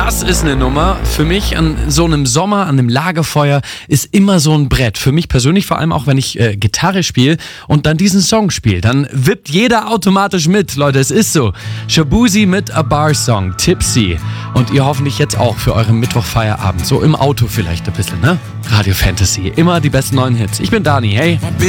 Das ist eine Nummer. Für mich an so einem Sommer, an einem Lagerfeuer ist immer so ein Brett. Für mich persönlich, vor allem auch wenn ich Gitarre spiele und dann diesen Song spiele, dann wippt jeder automatisch mit. Leute, es ist so. Shaboozey mit A Bar Song, Tipsy. Und ihr hoffentlich jetzt auch für euren Mittwochfeierabend. So im Auto vielleicht ein bisschen, ne? Radio Fantasy. Immer die besten neuen Hits. Ich bin Dani, hey.